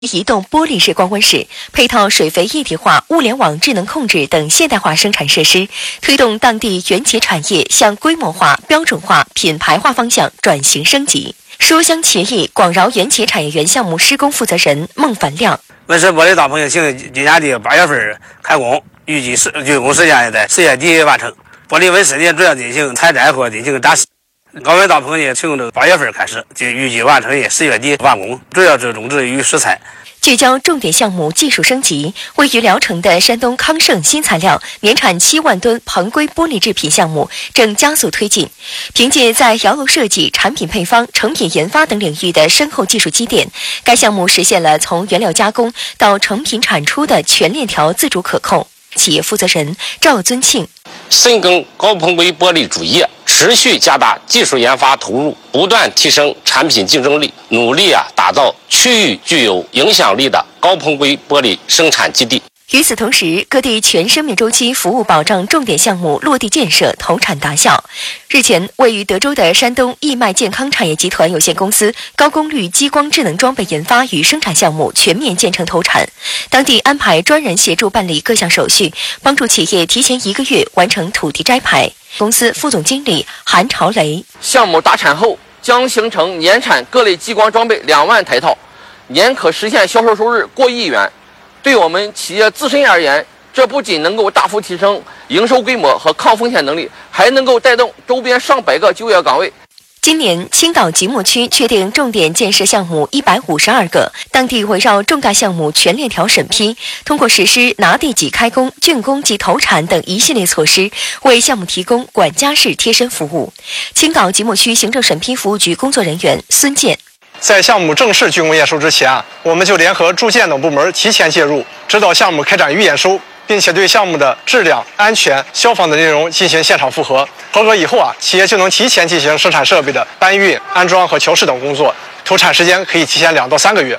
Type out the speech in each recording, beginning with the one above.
移动玻璃式光温室，配套水肥一体化、物联网智能控制等现代化生产设施，推动当地原企产业向规模化、标准化、品牌化方向转型升级。书香协议广饶原企产业园项目施工负责人孟凡亮： 温室玻璃大棚型今年的8月份开工，预计竣工时间在10月底完成。玻璃温室的主要进行采摘和进行展示。高温大棚呢，从8月份开始，就预计完成10月底完工，主要是种植与食材。 聚焦重点项目技术升级，位于聊城的山东康盛新材料年产7万吨硼硅玻璃制品项目正加速推进。凭借在窑炉设计、产品配方、成品研发等领域的深厚技术积淀，该项目实现了从原料加工到成品产出的全链条自主可控。企业负责人赵尊庆： 深耕高硼硅玻璃主业，持续加大技术研发投入，不断提升产品竞争力，努力打造区域具有影响力的高硼硅玻璃生产基地。 与此同时，各地全生命周期服务保障重点项目落地建设投产达效。日前，位于德州的山东义迈健康产业集团有限公司高功率激光智能装备研发与生产项目全面建成投产，当地安排专人协助办理各项手续，帮助企业提前1个月完成土地摘牌。公司副总经理韩朝雷： 项目达产后将形成年产各类激光装备2万台套，年可实现销售收入过1亿元。对我们企业自身而言，这不仅能够大幅提升营收规模和抗风险能力，还能够带动周边上百个就业岗位。 今年青岛即墨区确定重点建设项目152个，当地围绕重大项目全链条审批，通过实施拿地即开工、竣工即投产等一系列措施，为项目提供管家式贴身服务。青岛即墨区行政审批服务局工作人员孙健： 在项目正式竣工验收之前，我们就联合住建等部门提前介入，指导项目开展预验收，并且对项目的质量、安全、消防等内容进行现场复核。合格以后企业就能提前进行生产设备的搬运、安装和调试等工作，投产时间可以提前2到3个月。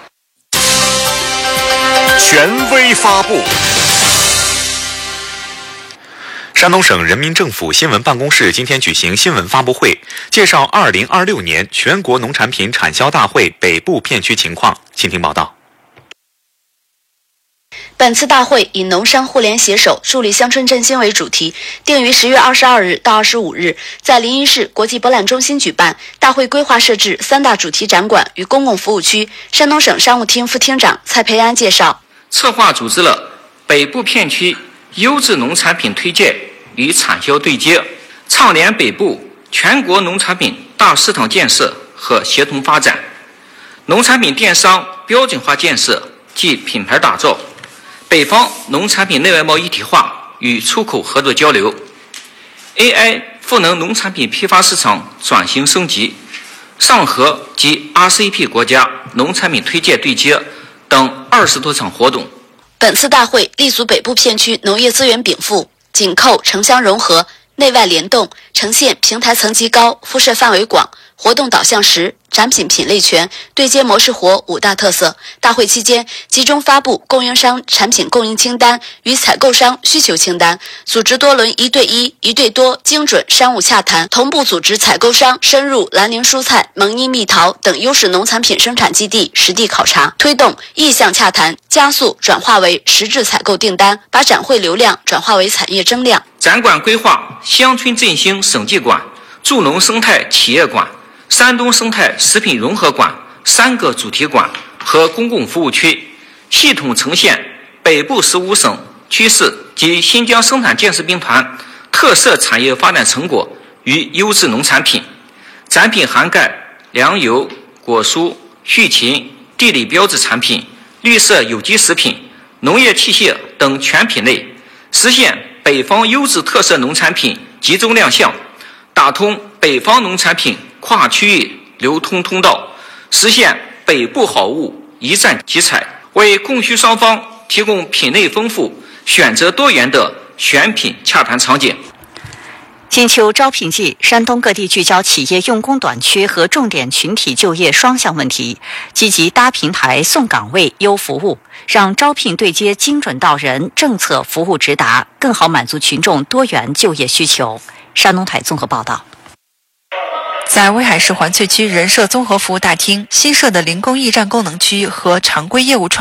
权威发布。山东省人民政府新闻办公室今天举行新闻发布会，介绍2026年全国农产品产销大会北部片区情况。请听报道。 本次大会以农商互联携手助力乡村振兴为主题，定于10月22日到25日在临沂市国际博览中心举办。大会规划设置3大主题展馆与公共服务区。山东省商务厅副厅长蔡培安介绍， 策划组织了北部片区优质农产品推介与产销对接，倡联北部全国农产品大市场建设和协同发展，农产品电商标准化建设及品牌打造，北方农产品内外贸一体化与出口合作交流， AI 赋能农产品批发市场转型升级，上合及 RCEP 国家农产品推介对接等20多场活动。 本次大会立足北部片区农业资源禀赋、紧扣城乡融合、内外联动，呈现平台层级高、辐射范围广、活动导向实、产品品类全、对接模式活5大特色。大会期间集中发布供应商产品供应清单与采购商需求清单，组织多轮1对1、1对多精准商务洽谈，同步组织采购商深入兰陵蔬菜、蒙阴蜜桃等优势农产品生产基地实地考察，推动意向洽谈加速转化为实质采购订单，把展会流量转化为产业增量。 展馆规划乡村振兴省际馆、助农生态企业馆、山东生态食品融合馆3个主题馆和公共服务区，系统呈现北部15省区市及新疆生产建设兵团特色产业发展成果与优质农产品。展品涵盖粮油、果蔬、畜禽、地理标志产品、绿色有机食品、农业器械等全品类，实现北方优质特色农产品集中亮相，打通北方农产品跨区域流通通道，实现北部好物一站即采，为供需双方提供品类丰富、选择多元的选品洽谈场景。 金秋招聘季，山东各地聚焦企业用工短缺和重点群体就业双项问题，积极搭平台、送岗位、优服务，让招聘对接精准到人，政策服务直达，更好满足群众多元就业需求。山东台综合报道。 在威海市环翠区人社综合服务大厅新设的零工驿站功能区和常规业务